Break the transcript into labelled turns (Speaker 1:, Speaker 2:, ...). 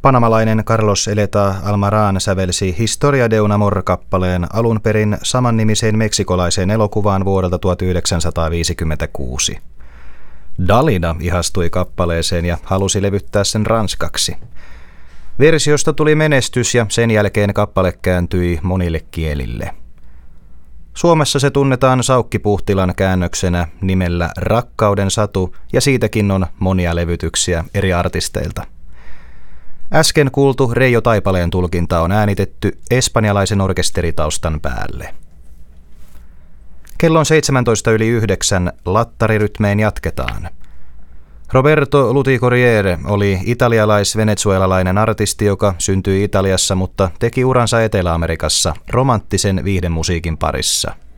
Speaker 1: Panamalainen Carlos Eleta Almarán sävelsi Historia de un Amor-kappaleen alun perin samannimiseen meksikolaiseen elokuvaan vuodelta 1956. Dalida ihastui kappaleeseen ja halusi levyttää sen ranskaksi. Versiosta tuli menestys ja sen jälkeen kappale kääntyi monille kielille. Suomessa se tunnetaan Saukki Puhtilan käännöksenä nimellä Rakkauden satu ja siitäkin on monia levytyksiä eri artisteilta. Äsken kuultu Reijo Taipaleen tulkinta on äänitetty espanjalaisen orkesteritaustan päälle. Kello on 17:09, lattarirytmeen jatketaan. Roberto Luti Corriere oli italialais-venezuelalainen artisti, joka syntyi Italiassa, mutta teki uransa Etelä-Amerikassa romanttisen viihdemusiikin parissa.